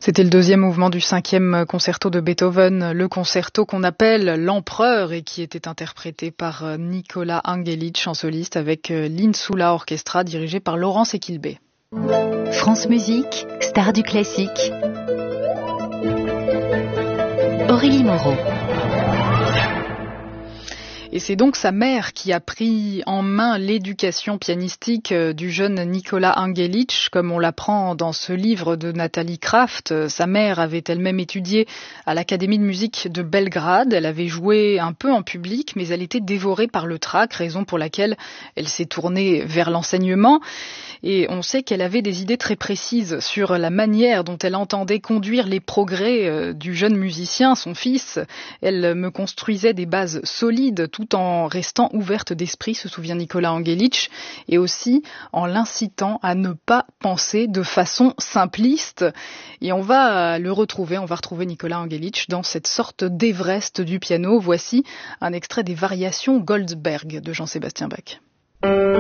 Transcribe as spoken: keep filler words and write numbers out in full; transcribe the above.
C'était le deuxième mouvement du cinquième concerto de Beethoven, le concerto qu'on appelle l'Empereur et qui était interprété par Nicolas Angelich en soliste avec l'Insula Orchestra dirigé par Laurence Equilbé. France Musique, star du classique. Aurélie Moreau. Et c'est donc sa mère qui a pris en main l'éducation pianistique du jeune Nicolas Angelich, comme on l'apprend dans ce livre de Nathalie Kraft. Sa mère avait elle-même étudié à l'Académie de musique de Belgrade. Elle avait joué un peu en public, mais elle était dévorée par le trac, raison pour laquelle elle s'est tournée vers l'enseignement. Et on sait qu'elle avait des idées très précises sur la manière dont elle entendait conduire les progrès du jeune musicien, son fils. Elle me construisait des bases solides tout en restant ouverte d'esprit, se souvient Nicolas Angelich, et aussi en l'incitant à ne pas penser de façon simpliste. Et on va le retrouver, on va retrouver Nicolas Angelich dans cette sorte d'Everest du piano. Voici un extrait des variations Goldberg de Jean-Sébastien Bach.